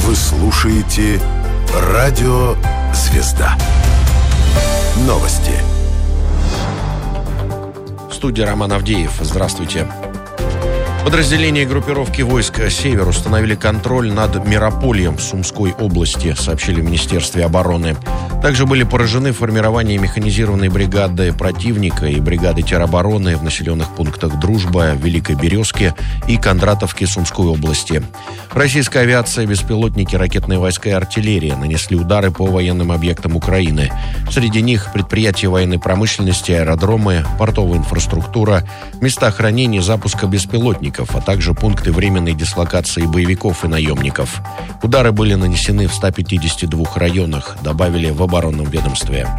Вы слушаете «Радио Звезда». Новости. В студии Роман Авдеев. Здравствуйте. Подразделения группировки войск «Север» установили контроль над Миропольем Сумской области, сообщили в Министерстве обороны. Также были поражены формирование механизированной бригады противника и бригады теробороны в населенных пунктах Дружба, Великой Березке и Кондратовке Сумской области. Российская авиация, беспилотники, ракетные войска и артиллерия нанесли удары по военным объектам Украины. Среди них предприятия военной промышленности, аэродромы, портовая инфраструктура, места хранения и запуска беспилотников, а также пункты временной дислокации боевиков и наемников. Удары были нанесены в 152 районах, добавили в оборонном ведомстве.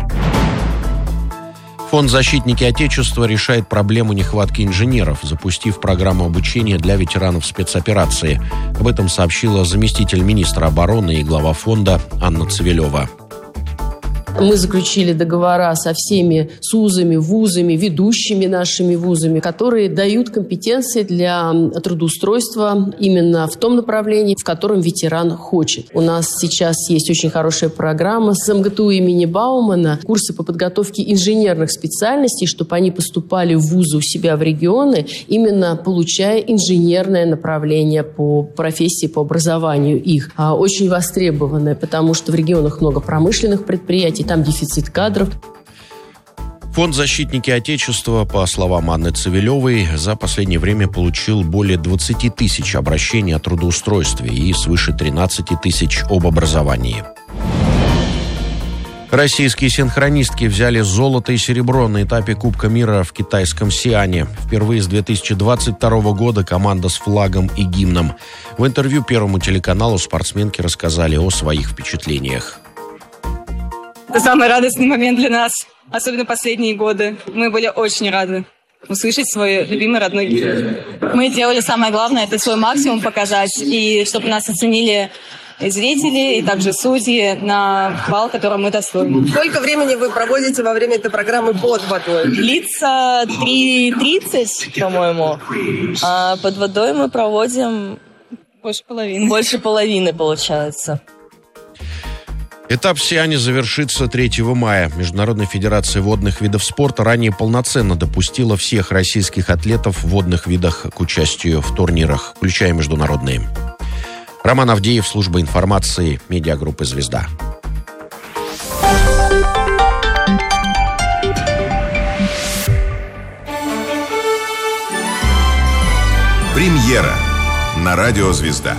Фонд «Защитники Отечества» решает проблему нехватки инженеров, запустив программу обучения для ветеранов спецоперации. Об этом сообщила заместитель министра обороны и глава фонда Анна Цивилева. Мы заключили договора со всеми СУЗами, вузами, ведущими нашими вузами, которые дают компетенции для трудоустройства именно в том направлении, в котором ветеран хочет. У нас сейчас есть очень хорошая программа с МГТУ имени Баумана, курсы по подготовке инженерных специальностей, чтобы они поступали в вузы у себя в регионы, именно получая инженерное направление по профессии, по образованию их. Очень востребованное, потому что в регионах много промышленных предприятий, там дефицит кадров. Фонд «Защитники Отечества», по словам Анны Цивилевой, за последнее время получил более 20 тысяч обращений о трудоустройстве и свыше 13 тысяч об образовании. Российские синхронистки взяли золото и серебро на этапе Кубка мира в китайском Сиане. Впервые с 2022 года команда с флагом и гимном. В интервью Первому телеканалу спортсменки рассказали о своих впечатлениях. Это самый радостный момент для нас, особенно последние годы. Мы были очень рады услышать свой любимый родной гимн. Мы делали самое главное, это свой максимум показать, и чтобы нас оценили и зрители, и также судьи на балл, который мы достойны. Сколько времени вы проводите во время этой программы под водой? Длится 3:30, по-моему. А под водой мы проводим больше половины. Больше половины, получается. Этап в Сиане завершится 3 мая. Международная федерация водных видов спорта ранее полноценно допустила всех российских атлетов в водных видах к участию в турнирах, включая международные. Роман Авдеев, служба информации, медиагруппы «Звезда». Премьера на радио «Звезда».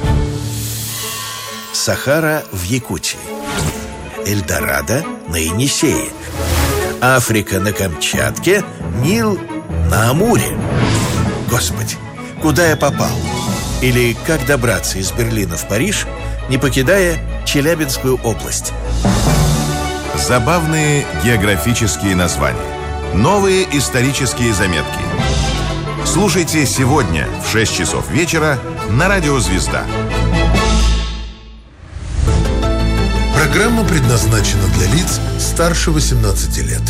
Сахара в Якутии, Эльдорадо на Енисее, Африка на Камчатке, Нил на Амуре. Господи, куда я попал? Или как добраться из Берлина в Париж, не покидая Челябинскую область? Забавные географические названия. Новые исторические заметки. Слушайте сегодня в 6 часов вечера на радио «Звезда». Программа предназначена для лиц старше 18 лет.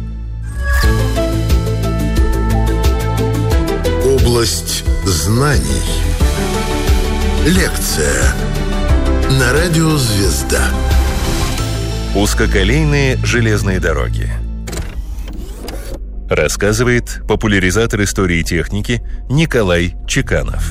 Область знаний. Лекция на радио «Звезда». Узкоколейные железные дороги. Рассказывает популяризатор истории техники Николай Чеканов.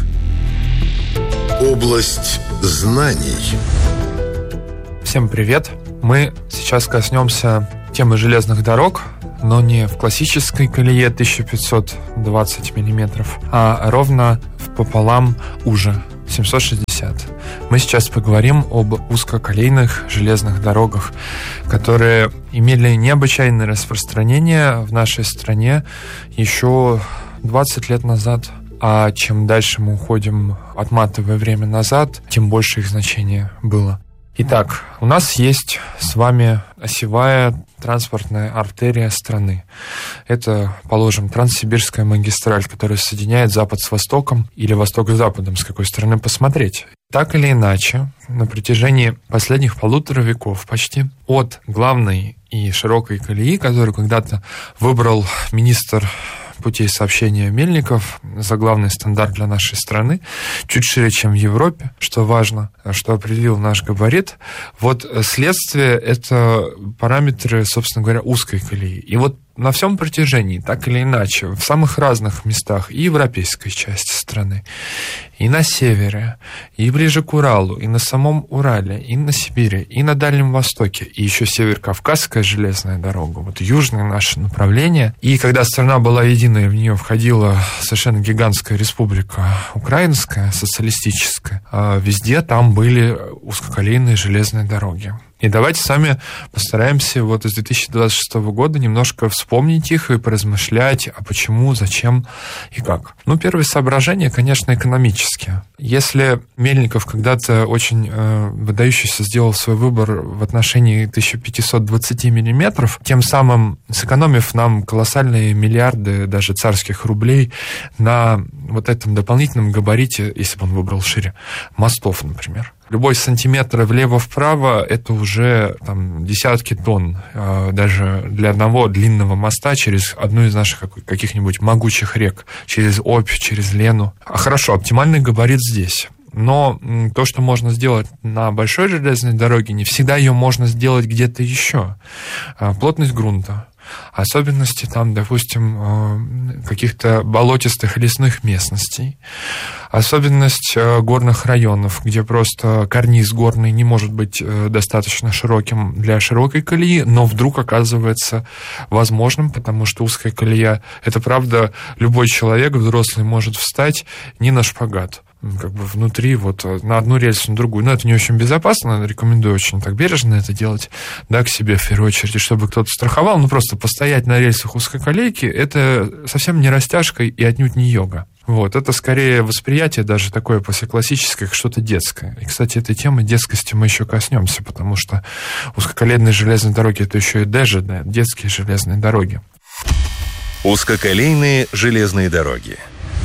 Область знаний. Всем привет! Мы сейчас коснемся темы железных дорог, но не в классической колее 1520 миллиметров, а ровно пополам уже 760. Мы сейчас поговорим об узкоколейных железных дорогах, которые имели необычайное распространение в нашей стране еще 20 лет назад. А чем дальше мы уходим, отматывая время назад, тем больше их значение было. Итак, у нас есть с вами осевая транспортная артерия страны. Это, положим, Транссибирская магистраль, которая соединяет Запад с Востоком или Восток с Западом, с какой стороны посмотреть. Так или иначе, на протяжении последних 1,5 века почти от главной и широкой колеи, которую когда-то выбрал министр путей сообщения мельников, заглавный стандарт для нашей страны, чуть шире, чем в Европе, что важно, что определил наш габарит. Вот следствие — это параметры, собственно говоря, узкой колеи. И вот на всем протяжении, так или иначе, в самых разных местах и европейской части страны, и на севере, и ближе к Уралу, и на самом Урале, и на Сибири, и на Дальнем Востоке, и еще Северо-Кавказская железная дорога, вот южное наше направление. И когда страна была единая, в нее входила совершенно гигантская республика украинская, социалистическая, везде там были узкоколейные железные дороги. И давайте сами постараемся вот из 2026 года немножко вспомнить их и поразмышлять, а почему, зачем и как. Ну, первое соображение, конечно, экономические. Если Мельников когда-то очень выдающийся сделал свой выбор в отношении 1520 миллиметров, тем самым сэкономив нам колоссальные миллиарды даже царских рублей на вот этом дополнительном габарите, если бы он выбрал шире, мостов, например. Любой сантиметр влево-вправо — это уже там десятки тонн, даже для одного длинного моста через одну из наших каких-нибудь могучих рек, через Обь, через Лену. Хорошо, оптимальный габарит здесь. Но то, что можно сделать на большой железной дороге, не всегда ее можно сделать где-то еще. Плотность грунта, особенности там, допустим, каких-то болотистых лесных местностей, особенность горных районов, где просто карниз горный не может быть достаточно широким для широкой колеи, но вдруг оказывается возможным, потому что узкая колея — это, правда, любой человек, взрослый, может встать не на шпагат, как бы внутри, вот на одну рельсу, на другую. Но это не очень безопасно, рекомендую очень так бережно это делать, да, к себе в первую очередь, чтобы кто-то страховал. Ну, просто постоять на рельсах узкоколейки — это совсем не растяжка и отнюдь не йога. Вот, это скорее восприятие даже такое посеклассическое, как что-то детское. И, кстати, этой темы детскости мы еще коснемся, потому что узкоколейные железные дороги — это еще и ДЖД, детские железные дороги. Узкоколейные железные дороги.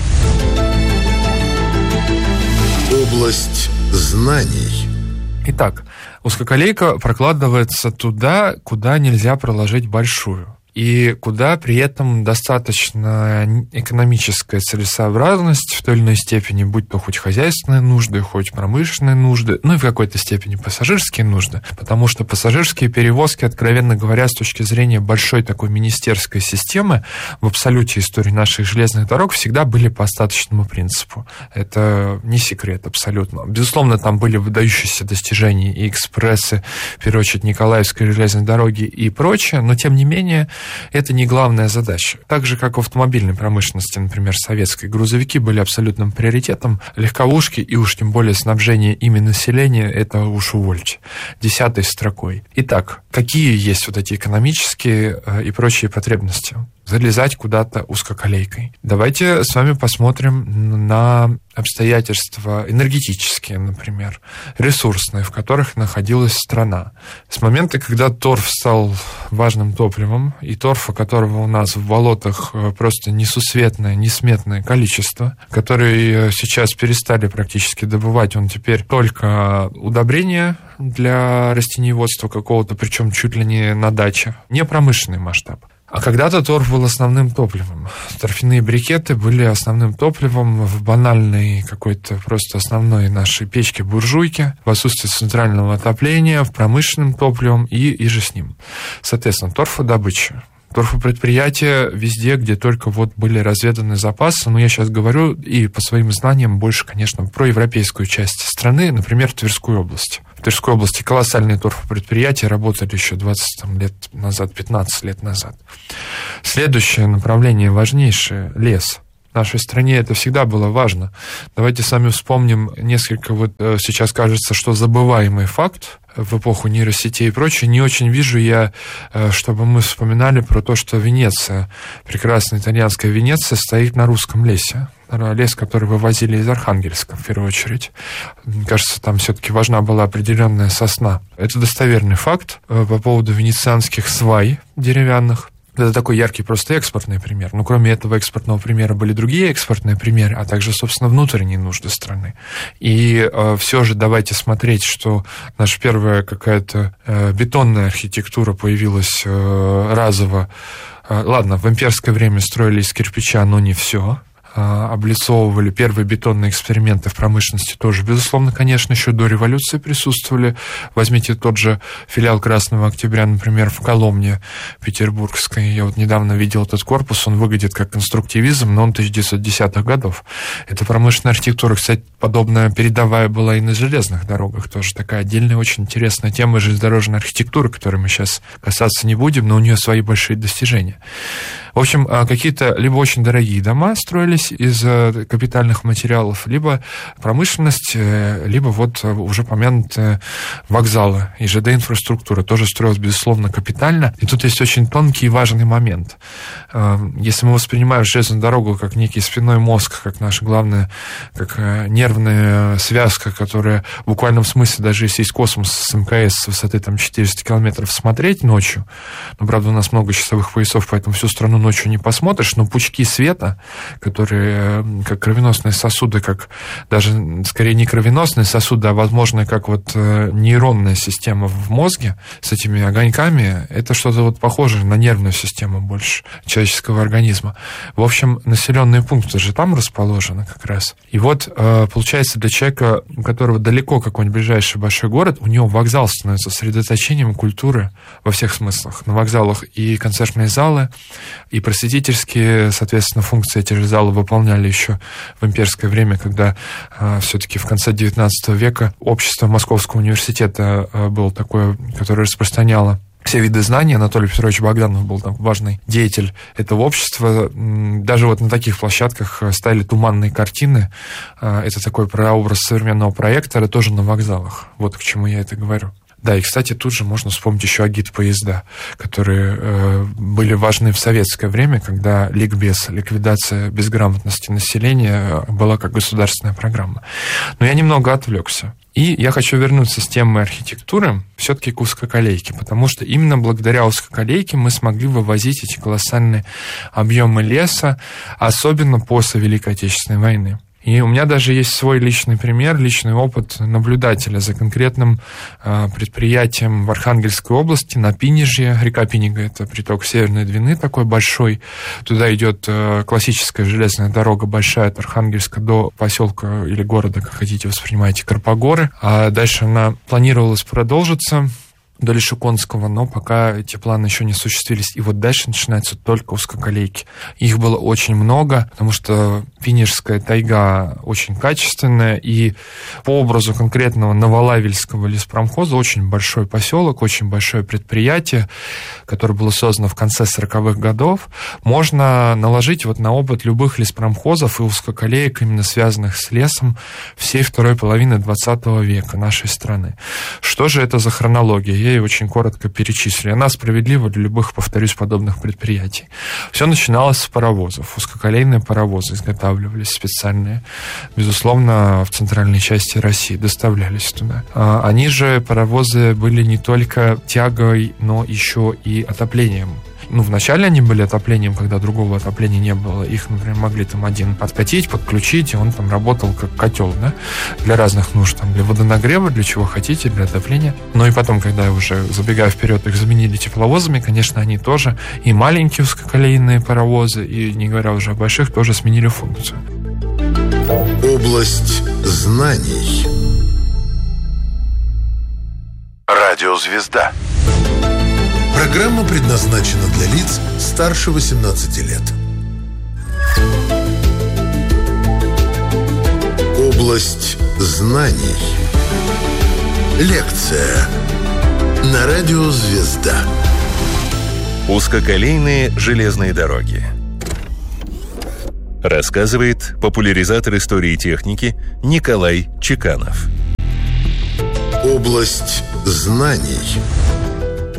Область знаний. Итак, узкоколейка прокладывается туда, куда нельзя проложить большую. И куда при этом достаточно экономическая целесообразность в той или иной степени, будь то хоть хозяйственные нужды, хоть промышленные нужды, ну и в какой-то степени пассажирские нужды, потому что пассажирские перевозки, откровенно говоря, с точки зрения большой такой министерской системы в абсолюте истории наших железных дорог всегда были по остаточному принципу. Это не секрет абсолютно. Безусловно, там были выдающиеся достижения и экспрессы, в первую очередь Николаевской железной дороги и прочее, но тем не менее это не главная задача. Так же, как в автомобильной промышленности, например, советской, грузовики были абсолютным приоритетом, легковушки и уж тем более снабжение ими населения — это уж увольте, 10-й строкой. Итак, какие есть вот эти экономические и прочие потребности? Залезать куда-то узкоколейкой. Давайте с вами посмотрим на обстоятельства энергетические, например, ресурсные, в которых находилась страна. С момента, когда торф стал важным топливом, и торфа, которого у нас в болотах просто несусветное, несметное количество, который сейчас перестали практически добывать, он теперь только удобрение для растениеводства какого-то, причем чуть ли не на даче, не промышленный масштаб. А когда-то торф был основным топливом. Торфяные брикеты были основным топливом в банальной какой-то просто основной нашей печке-буржуйке, в отсутствии центрального отопления, в промышленном топливом и же с ним. Соответственно, торфодобыча. Торфопредприятия везде, где только вот были разведаны запасы, но я сейчас говорю и по своим знаниям больше, конечно, про европейскую часть страны, например, Тверскую область. В Тверской области колоссальные торфопредприятия работали еще 20 лет назад, 15 лет назад. Следующее направление важнейшее — лес. В нашей стране это всегда было важно. Давайте сами вспомним несколько, вот сейчас кажется, что забываемый факт в эпоху нейросетей и прочее. Не очень вижу я, чтобы мы вспоминали про то, что Венеция, прекрасная итальянская Венеция, стоит на русском лесе. Лес, который вывозили из Архангельска, в первую очередь. Мне кажется, там все-таки важна была определенная сосна. Это достоверный факт. По поводу венецианских свай деревянных. Это такой яркий просто экспортный пример. Но кроме этого экспортного примера были другие экспортные примеры, а также, собственно, внутренние нужды страны. И все же давайте смотреть, что наша первая какая-то бетонная архитектура появилась разово Ладно, в имперское время строили из кирпича, но не все. Облицовывали первые бетонные эксперименты в промышленности тоже, безусловно, конечно, еще до революции присутствовали. Возьмите тот же филиал Красного Октября, например, в Коломне петербургской. Я вот недавно видел этот корпус, он выглядит как конструктивизм, но он 1910-х годов. Это промышленная архитектура, кстати, подобная передовая была и на железных дорогах, тоже такая отдельная, очень интересная тема железнодорожной архитектуры, которой мы сейчас касаться не будем, но у нее свои большие достижения. В общем, какие-то либо очень дорогие дома строились из капитальных материалов, либо промышленность, либо вот уже помянутые вокзалы и ЖД-инфраструктура тоже строилась, безусловно, капитально. И тут есть очень тонкий и важный момент. Если мы воспринимаем железную дорогу как некий спинной мозг, как наша главная, как нервная связка, которая в буквальном смысле, даже если из космоса с МКС с высоты там 400 километров смотреть ночью, но, правда, у нас много часовых поясов, поэтому всю страну ночью не посмотришь, но пучки света, которые как кровеносные сосуды, как даже скорее не кровеносные сосуды, а возможно как вот нейронная система в мозге с этими огоньками, это что-то вот похожее на нервную систему больше человеческого организма. В общем, населенные пункты же там расположены как раз. И вот получается для человека, у которого далеко какой-нибудь ближайший большой город, у него вокзал становится сосредоточением культуры во всех смыслах. На вокзалах и концертные залы, и просветительские, соответственно, функции эти же залы выполняли еще в имперское время, когда все-таки в конце XIX века общество Московского университета было такое, которое распространяло все виды знаний. Анатолий Петрович Богданов был там важный деятель этого общества. Даже вот на таких площадках ставили туманные картины. Это такой прообраз современного проектора, тоже на вокзалах. Вот к чему я это говорю. Да, и, кстати, тут же можно вспомнить еще агитпоезда, которые были важны в советское время, когда ликбез, ликвидация безграмотности населения была как государственная программа. Но я немного отвлекся. И я хочу вернуться с темы архитектуры все-таки к узкоколейке, потому что именно благодаря узкоколейке мы смогли вывозить эти колоссальные объемы леса, особенно после Великой Отечественной войны. И у меня даже есть свой личный пример, личный опыт наблюдателя за конкретным предприятием в Архангельской области на Пинежье. Река Пинега — это приток Северной Двины такой большой. Туда идет классическая железная дорога большая от Архангельска до поселка или города, как хотите воспринимайте, Карпогоры. А дальше она планировалась продолжиться до Лишуконского, но пока эти планы еще не осуществились. И вот дальше начинаются только узкоколейки. Их было очень много, потому что Пинежская тайга очень качественная, и по образу конкретного Новолавельского леспромхоза очень большой поселок, очень большое предприятие, которое было создано в конце 40-х годов, можно наложить вот на опыт любых леспромхозов и узкоколеек, именно связанных с лесом, всей второй половины 20 века нашей страны. Что же это за хронология? Я ее очень коротко перечислю. Она справедлива для любых, повторюсь, подобных предприятий. Все начиналось с паровозов. Узкоколейные паровозы изготавливались специальные. Безусловно, в центральной части России доставлялись туда. Они же, паровозы, были не только тягой, но еще и отоплением. Вначале они были отоплением, когда другого отопления не было. Их, например, могли там один откатить, подключить, и он там работал как котел, да, для разных нужд, там, для водонагрева, для чего хотите, для отопления. Но и потом, когда уже, забегая вперед, их заменили тепловозами, конечно, они тоже, и маленькие узкоколейные паровозы, и, не говоря уже о больших, тоже сменили функцию. Область знаний. Радиозвезда. Программа предназначена для лиц старше 18 лет. Область знаний. Лекция на радио «Звезда». Узкоколейные железные дороги. Рассказывает популяризатор истории техники Николай Чеканов. Область знаний.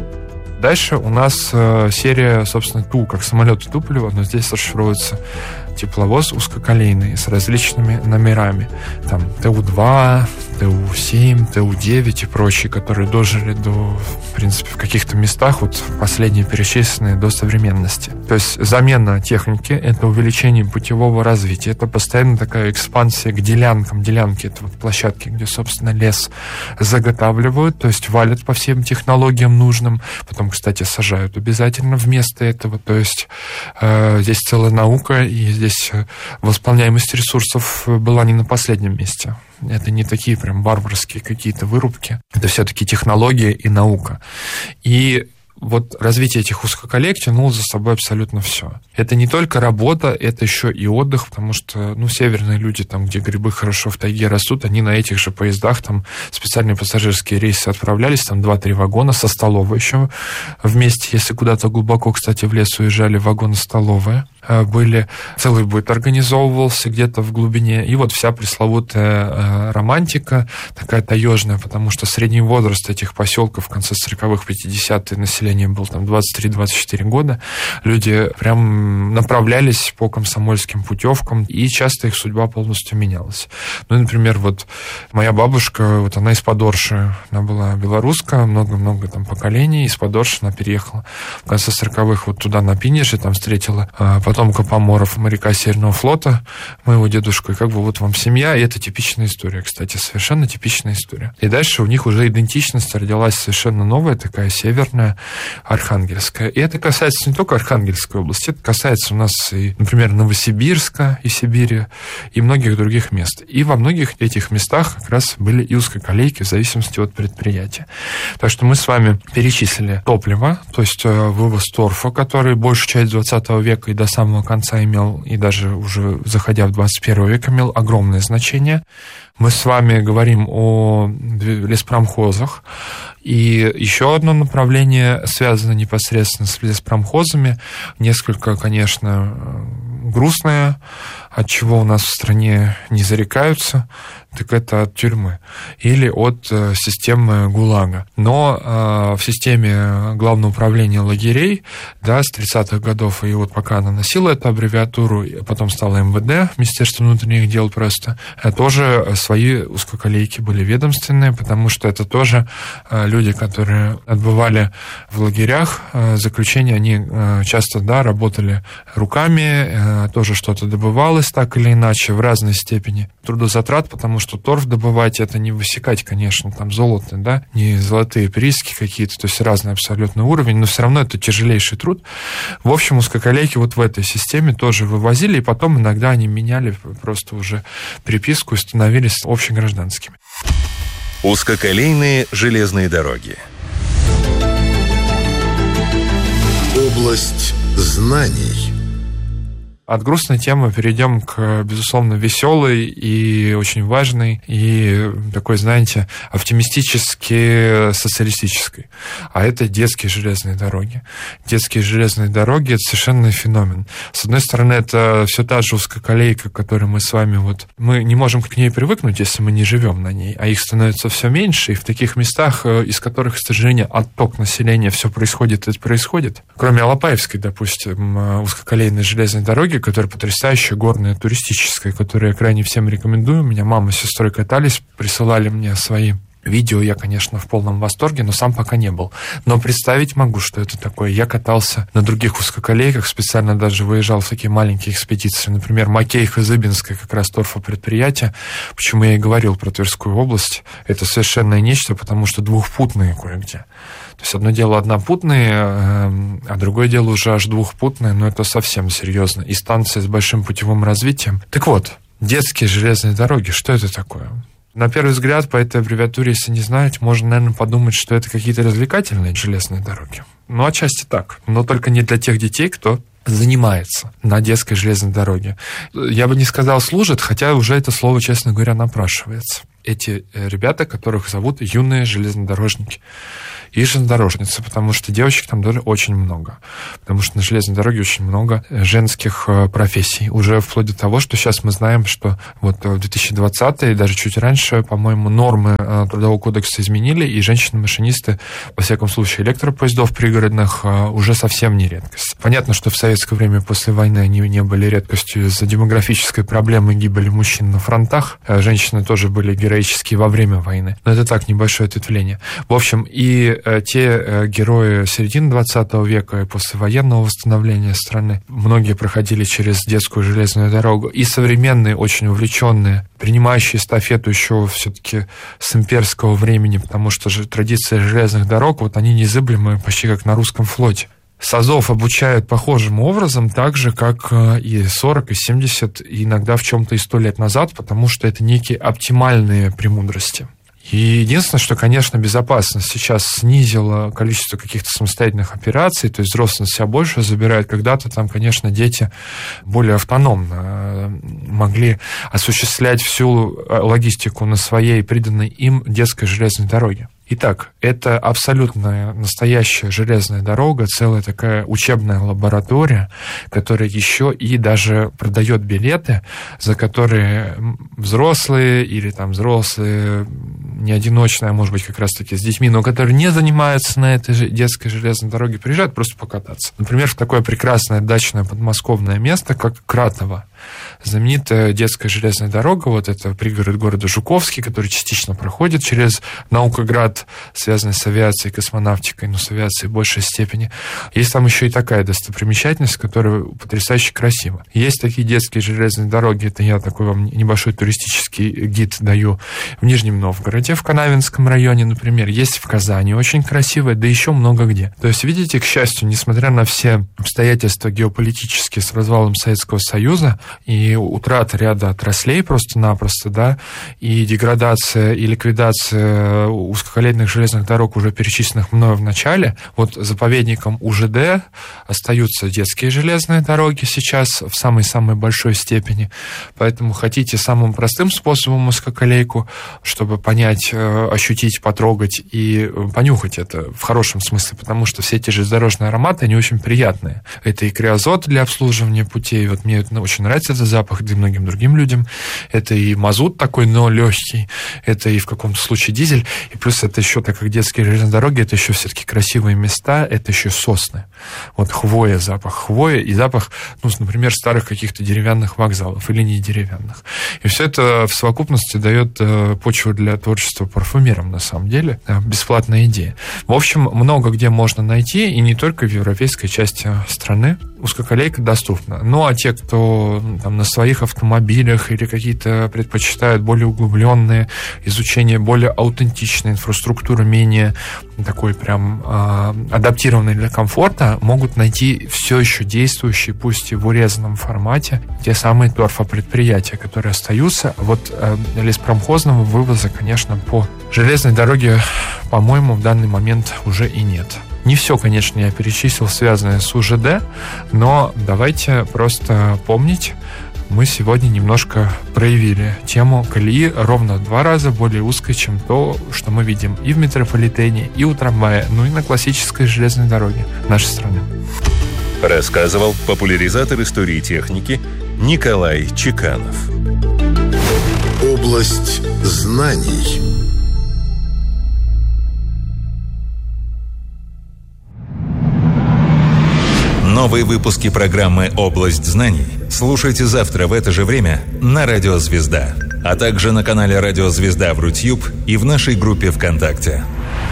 Дальше у нас серия, собственно, ТУ, как самолеты Туполева, но здесь расшифровывается тепловоз узкоколейный с различными номерами. Там ТУ-2, ТУ-7, ТУ-9 и прочие, которые дожили до, в принципе, в каких-то местах, вот последние перечисленные, до современности. То есть замена техники — это увеличение путевого развития, это постоянно такая экспансия к делянкам. Делянки — это вот площадки, где, собственно, лес заготавливают, то есть валят по всем технологиям нужным, потом, кстати, сажают обязательно вместо этого. То есть здесь целая наука, и здесь восполняемость ресурсов была не на последнем месте. Это не такие прям варварские какие-то вырубки. Это все-таки технология и наука. И вот развитие этих узкоколеек тянуло за собой абсолютно все. Это не только работа, это еще и отдых, потому что, северные люди, там, где грибы хорошо в тайге растут, они на этих же поездах, там, специальные пассажирские рейсы отправлялись, там, 2-3 вагона со столовой еще вместе. Если куда-то глубоко, кстати, в лес уезжали, вагоны-столовые были. Целый быт организовывался где-то в глубине. И вот вся пресловутая романтика, такая таежная, потому что средний возраст этих поселков в конце 40-х, 50-е население был там 23-24 года. Люди прям направлялись по комсомольским путевкам, и часто их судьба полностью менялась. Например, вот моя бабушка, вот она из Подорши, она была белорусская, много-много там поколений, из Подорши она переехала в конце 40-х вот туда, на Пинеже, там встретила потомка поморов, моряка Северного флота, моего дедушку, и как бы вот вам семья, и это типичная история, кстати, совершенно типичная история. И дальше у них уже идентичность родилась совершенно новая, такая северная, Архангельская. И это касается не только Архангельской области, это касается у нас и, например, Новосибирска и Сибири, и многих других мест. И во многих этих местах как раз были и узкоколейки в зависимости от предприятия. Так что мы с вами перечислили топливо, то есть вывоз торфа, который большую часть 20 века и до самого конца имел, и даже уже заходя в 21 век имел огромное значение. Мы с вами говорим о леспромхозах. И еще одно направление связано непосредственно с леспромхозами, несколько, конечно, грустное, от чего у нас в стране не зарекаются, так это от тюрьмы или от системы ГУЛАГа. Но в системе Главного управления лагерей, да, с 30-х годов, и вот пока она носила эту аббревиатуру, потом стала МВД, Министерство внутренних дел просто, тоже свои узкоколейки были ведомственные, потому что это тоже люди, которые отбывали в лагерях заключения, они часто, да, работали руками, тоже что-то добывалось так или иначе в разной степени трудозатрат, потому что торф добывать — это не высекать, конечно, там золото, да, не золотые прииски какие-то, то есть разный абсолютно уровень, но все равно это тяжелейший труд. В общем, узкоколейки вот в этой системе тоже вывозили, и потом иногда они меняли просто уже приписку и становились общегражданскими. Узкоколейные железные дороги. Область знаний. От грустной темы перейдем к, безусловно, веселой и очень важной, и такой, знаете, оптимистически социалистической. А это детские железные дороги. Детские железные дороги — это совершенно феномен. С одной стороны, это все та же узкоколейка, которую мы с вами мы не можем к ней привыкнуть, если мы не живем на ней, а их становится все меньше, и в таких местах, из которых, к сожалению, отток населения все происходит и происходит. Кроме Алапаевской, допустим, узкоколейной железной дороги, которая потрясающая, горная, туристическая, которую я крайне всем рекомендую. У меня мама с сестрой катались, присылали мне свои видео. Я, конечно, в полном восторге, но сам пока не был. Но представить могу, что это такое. Я катался на других узкоколейках, специально даже выезжал в такие маленькие экспедиции. Например, Макеевка-Зыбинское, как раз торфопредприятие. Почему я и говорил про Тверскую область. Это совершенно нечто, потому что двухпутные кое-где. То есть одно дело однопутные, а другое дело уже аж двухпутные, но это совсем серьезно. И станция с большим путевым развитием. Так вот, детские железные дороги, что это такое? На первый взгляд, по этой аббревиатуре, если не знаете, можно, наверное, подумать, что это какие-то развлекательные железные дороги. Ну, отчасти так. Но только не для тех детей, кто занимается на детской железной дороге. Я бы не сказал служит, хотя уже это слово, честно говоря, напрашивается. Эти ребята, которых зовут юные железнодорожники. и железнодорожницы, потому что девочек там тоже очень много. Потому что на железной дороге очень много женских профессий. Уже вплоть до того, что сейчас мы знаем, что вот в 2020 и даже чуть раньше, по-моему, нормы Трудового кодекса изменили, и женщины-машинисты, во всяком случае, электропоездов пригородных, уже совсем не редкость. Понятно, что в советское время после войны они не были редкостью из-за демографической проблемы гибели мужчин на фронтах. Женщины тоже были героические во время войны. Но это так, небольшое ответвление. В общем, и те герои середины 20 века и послевоенного восстановления страны, многие проходили через детскую железную дорогу. И современные, очень увлеченные, принимающие эстафету еще все-таки с имперского времени, потому что же традиция железных дорог, вот они незыблемые почти как на русском флоте. САЗов обучают похожим образом, так же, как и 40, и 70, и иногда в чем-то и 100 лет назад, потому что это некие оптимальные премудрости. И единственное, что, конечно, безопасность сейчас снизила количество каких-то самостоятельных операций, то есть взрослые на себя больше забирают. Когда-то там, конечно, дети более автономно могли осуществлять всю логистику на своей приданной им детской железной дороге. Итак, это абсолютно настоящая железная дорога, целая такая учебная лаборатория, которая еще и даже продает билеты, за которые взрослые или там взрослые, не одиночные, а может быть как раз-таки с детьми, но которые не занимаются на этой же детской железной дороге, приезжают просто покататься. Например, в такое прекрасное дачное подмосковное место, как Кратово. Знаменитая детская железная дорога, вот это пригород города Жуковский, который частично проходит через Наукоград, связанный с авиацией, космонавтикой, но с авиацией в большей степени. Есть там еще и такая достопримечательность, которая потрясающе красива. Есть такие детские железные дороги, это я такой вам небольшой туристический гид даю, в Нижнем Новгороде, в Канавинском районе, например, есть в Казани, очень красивая, да еще много где. То есть, видите, к счастью, несмотря на все обстоятельства геополитические с развалом Советского Союза, и утрата ряда отраслей просто-напросто, да, и деградация, и ликвидация узкоколейных железных дорог, уже перечисленных мною в начале, вот заповедником УЖД остаются детские железные дороги сейчас в самой-самой большой степени. Поэтому хотите самым простым способом узкоколейку, чтобы понять, ощутить, потрогать и понюхать это в хорошем смысле, потому что все эти железнодорожные ароматы, они очень приятные. Это и криозот для обслуживания путей, вот мне очень нравится этот запах, да и многим другим людям. Это и мазут такой, но легкий, это и в каком-то случае дизель, и плюс это еще, так как детские железные дороги, это еще все-таки красивые места, это еще сосны. Вот хвоя, запах хвои и запах, ну, например, старых каких-то деревянных вокзалов или не деревянных. И все это в совокупности дает почву для творчества парфюмерам, на самом деле. Бесплатная идея. В общем, много где можно найти, и не только в европейской части страны узкоколейка доступна. Ну, а те, кто там на своих автомобилях или какие-то предпочитают более углубленные изучение, более аутентичной инфраструктуры, менее такой прям адаптированной для комфорта, могут найти все еще действующие, пусть и в урезанном формате, те самые торфопредприятия, которые остаются. Вот леспромхозного вывоза, конечно, по железной дороге, по-моему, в данный момент уже и нет. Не все, конечно, я перечислил, связанное с УЖД, но давайте просто помнить, мы сегодня немножко проявили тему колеи ровно в 2 раза более узкой, чем то, что мы видим и в метрополитене, и у трамвая, ну и на классической железной дороге нашей страны. Рассказывал популяризатор истории техники Николай Чеканов. Область знаний. Новые выпуски программы «Область знаний» слушайте завтра в это же время на Радио Звезда, а также на канале Радио Звезда в Рутьюб и в нашей группе ВКонтакте.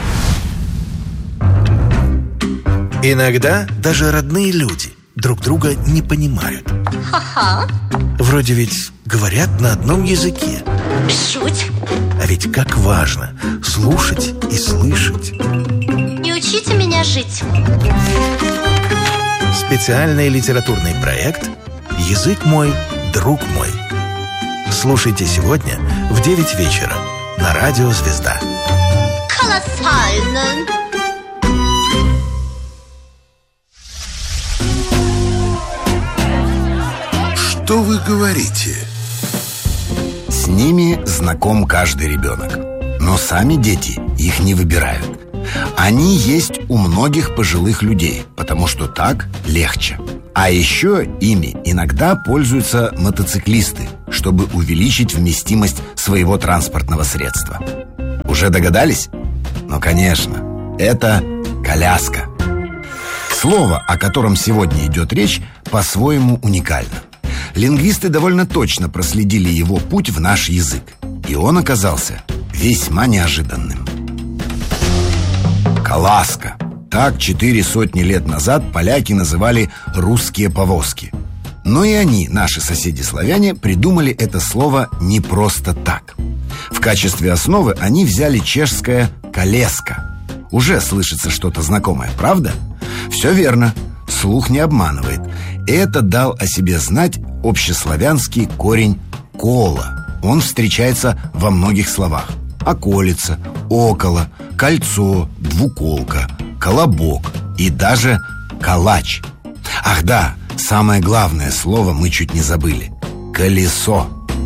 Иногда даже родные люди друг друга не понимают. Ха-ха. Вроде ведь говорят на одном языке. Шуть. А ведь как важно слушать и слышать. Не учите меня жить. Специальный литературный проект «Язык мой, друг мой». Слушайте сегодня в 9 вечера на Радио Звезда. Колоссально! Что вы говорите? С ними знаком каждый ребенок. Но сами дети их не выбирают. Они есть у многих пожилых людей, потому что так легче. А еще ими иногда пользуются мотоциклисты, чтобы увеличить вместимость своего транспортного средства. Уже догадались? Ну, конечно, это коляска. Слово, о котором сегодня идет речь, по-своему уникально. Лингвисты довольно точно проследили его путь в наш язык, и он оказался весьма неожиданным. Коласка. Так 400 лет назад поляки называли русские повозки. Но и они, наши соседи-славяне, придумали это слово не просто так. В качестве основы они взяли чешское «колеска». Уже слышится что-то знакомое, правда? Все верно, слух не обманывает. Это дал о себе знать общеславянский корень «кола». Он встречается во многих словах: околица, около, кольцо, двуколка, колобок и даже калач. Ах да, самое главное слово мы чуть не забыли – колесо.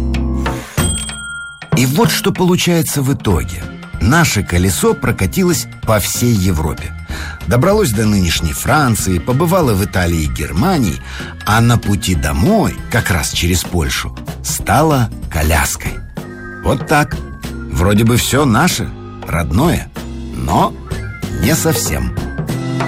И вот что получается в итоге. Наше колесо прокатилось по всей Европе. Добралось до нынешней Франции, побывало в Италии и Германии, а на пути домой, как раз через Польшу, стало коляской. Вот так. Вроде бы все наше, родное, но не совсем.